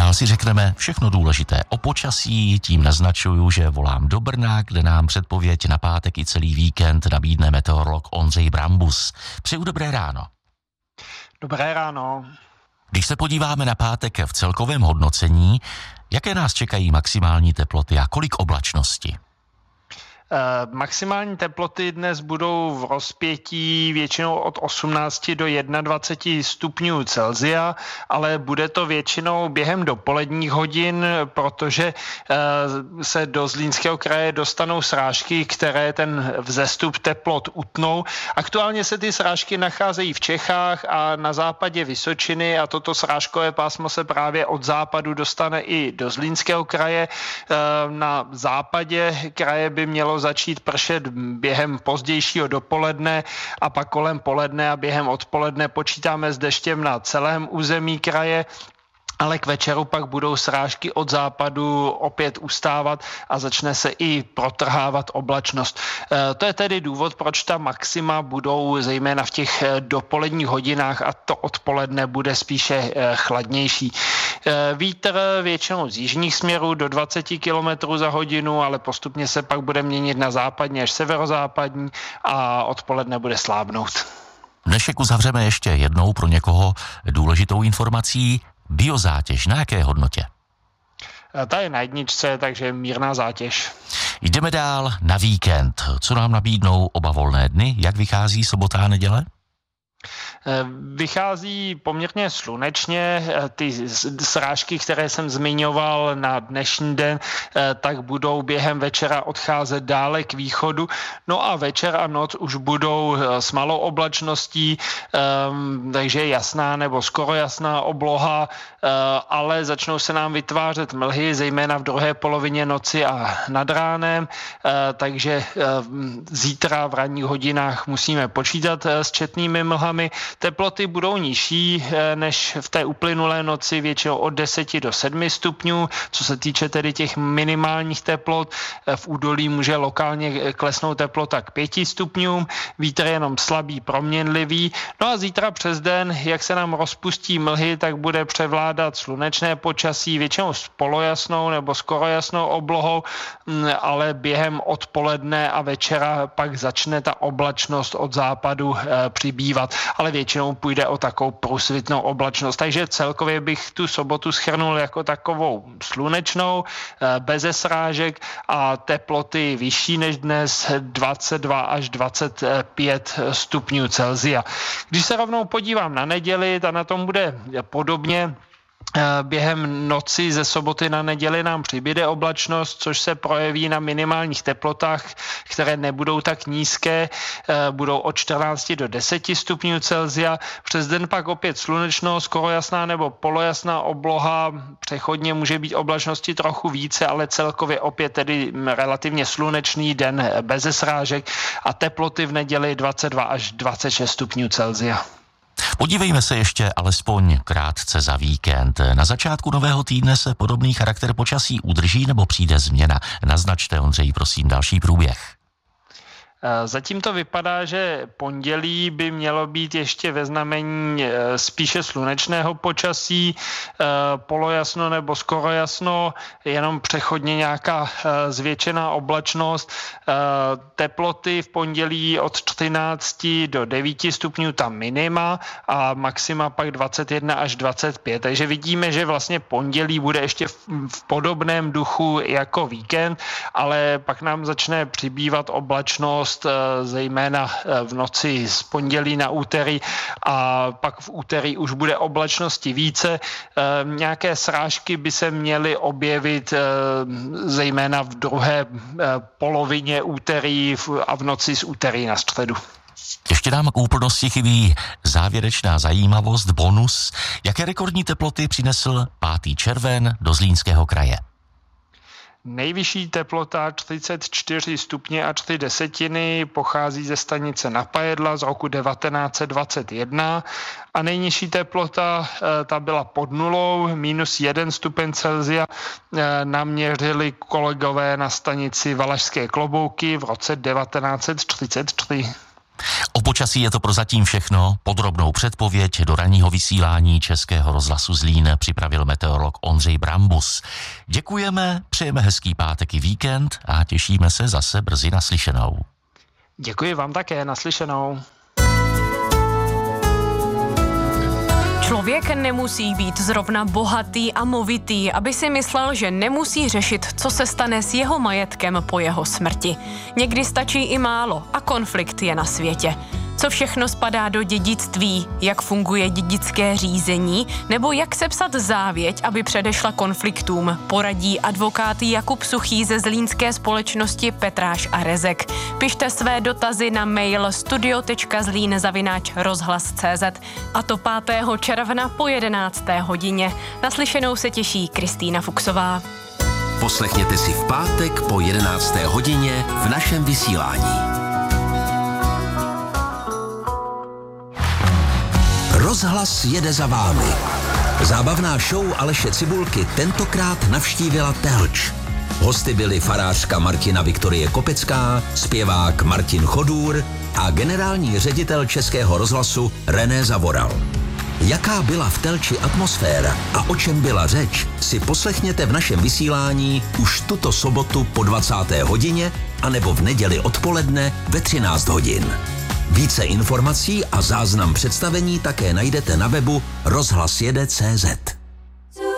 Dál si řekneme všechno důležité o počasí, tím naznačuju, že volám do Brna, kde nám předpověď na pátek i celý víkend nabídne meteorolog Ondřej Brambus. Přeju dobré ráno. Dobré ráno. Když se podíváme na pátek v celkovém hodnocení, jaké nás čekají maximální teploty a kolik oblačnosti? Maximální teploty dnes budou v rozpětí většinou od 18 do 21 stupňů Celsia, ale bude to většinou během dopoledních hodin, protože se do Zlínského kraje dostanou srážky, které ten vzestup teplot utnou. Aktuálně se ty srážky nacházejí v Čechách a na západě Vysočiny a toto srážkové pásmo se právě od západu dostane i do Zlínského kraje. Na západě kraje by mělo začít pršet během pozdějšího dopoledne a pak kolem poledne a během odpoledne počítáme s deštěm na celém území kraje. Ale k večeru pak budou srážky od západu opět ustávat a začne se i protrhávat oblačnost. To je tedy důvod, proč ta maxima budou zejména v těch dopoledních hodinách a to odpoledne bude spíše chladnější. Vítr většinou z jižních směrů do 20 km za hodinu, ale postupně se pak bude měnit na západní až severozápadní a odpoledne bude slábnout. Dnešek uzavřeme ještě jednou pro někoho důležitou informací. Biozátěž na jaké hodnotě? Ta je na 1, takže mírná zátěž. Jdeme dál na víkend. Co nám nabídnou oba volné dny? Jak vychází sobota a neděle? Vychází poměrně slunečně, ty srážky, které jsem zmiňoval na dnešní den, tak budou během večera odcházet dále k východu. No a večer a noc už budou s malou oblačností, takže jasná nebo skoro jasná obloha, ale začnou se nám vytvářet mlhy, zejména v druhé polovině noci a nad ránem, takže zítra v ranních hodinách musíme počítat s četnými mlhami. Teploty budou nižší než v té uplynulé noci, většinou od 10 do 7 stupňů. Co se týče tedy těch minimálních teplot, v údolí může lokálně klesnout teplota k 5 stupňům, vítr je jenom slabý, proměnlivý. No a zítra přes den, jak se nám rozpustí mlhy, tak bude převládat slunečné počasí, většinou s polojasnou nebo skoro jasnou oblohou, ale během odpoledne a večera pak začne ta oblačnost od západu přibývat, ale většinou půjde o takovou průsvitnou oblačnost. Takže celkově bych tu sobotu shrnul jako takovou slunečnou, beze srážek a teploty vyšší než dnes 22 až 25 stupňů Celsia. Když se rovnou podívám na neděli, ta na tom bude podobně. Během noci ze soboty na neděli nám přibyde oblačnost, což se projeví na minimálních teplotách, které nebudou tak nízké, budou od 14 do 10 stupňů Celsia. Přes den pak opět slunečno, skoro jasná nebo polojasná obloha, přechodně může být oblačnosti trochu více, ale celkově opět tedy relativně slunečný den beze srážek a teploty v neděli 22 až 26 stupňů Celsia. Podívejme se ještě alespoň krátce za víkend. Na začátku nového týdne se podobný charakter počasí udrží nebo přijde změna? Naznačte, Ondřej, prosím, další průběh. Zatím to vypadá, že pondělí by mělo být ještě ve znamení spíše slunečného počasí, polojasno nebo skoro jasno, jenom přechodně nějaká zvětšená oblačnost. Teploty v pondělí od 13 do 9 stupňů tam minima a maxima pak 21 až 25. Takže vidíme, že vlastně pondělí bude ještě v podobném duchu jako víkend, ale pak nám začne přibývat oblačnost, zejména v noci z pondělí na úterý a pak v úterý už bude oblačnosti více. Nějaké srážky by se měly objevit zejména v druhé polovině úterý a v noci z úterý na středu. Ještě nám k úplnosti chybí závěrečná zajímavost, bonus. Jaké rekordní teploty přinesl 5. červen do Zlínského kraje? Nejvyšší teplota 34 stupně a 3 desetiny pochází ze stanice Napajedla z roku 1921 a nejnižší teplota ta byla pod nulou, -1 stupeň Celsia, naměřili kolegové na stanici Valašské Klobouky v roce 1933. O počasí je to prozatím všechno. Podrobnou předpověď do ranního vysílání Českého rozhlasu Zlín připravil meteorolog Ondřej Brambus. Děkujeme, přejeme hezký pátek i víkend a těšíme se zase brzy naslyšenou. Děkuji vám také, naslyšenou. Člověk nemusí být zrovna bohatý a movitý, aby si myslel, že nemusí řešit, co se stane s jeho majetkem po jeho smrti. Někdy stačí i málo a konflikt je na světě. Co všechno spadá do dědictví, jak funguje dědické řízení, nebo jak sepsat závěť, aby předešla konfliktům, poradí advokát Jakub Suchý ze zlínské společnosti Petráš a Rezek. Pište své dotazy na mail studio.zlín@rozhlas.cz a to 5. června po 11. hodině. Naslyšenou se těší Kristýna Fuchsová. Poslechněte si v pátek po 11. hodině v našem vysílání. Rozhlas jede za vámi. Zábavná show Aleše Cibulky tentokrát navštívila Telč. Hosty byli farářka Martina Viktorie Kopecká, zpěvák Martin Chodůr a generální ředitel Českého rozhlasu René Zavoral. Jaká byla v Telči atmosféra a o čem byla řeč, si poslechněte v našem vysílání už tuto sobotu po 20. hodině anebo v neděli odpoledne ve 13 hodin. Více informací a záznam představení také najdete na webu rozhlasjede.cz.